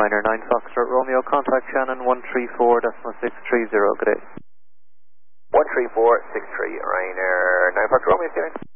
Ryanair 9 Foxtrot Romeo, contact Shannon 134.630, good day. 134.63, Ryanair 9 Foxtrot Romeo, Shannon.